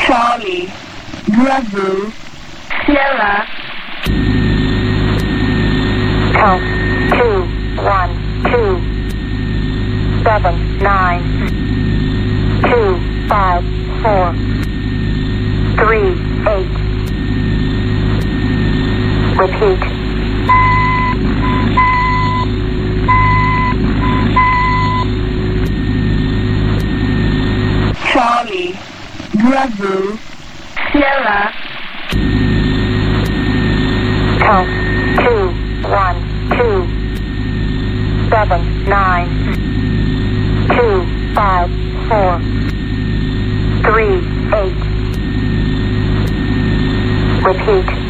Charlie, Bravo, Sierra. Count 2, 1, 2, 7, 9, 2, 5, 4, 3, 8. Repeat. Charlie, Bravo, Sierra. Count 2, 1, 2, 7, 9, 2, 5, 4, 3, 8. Repeat.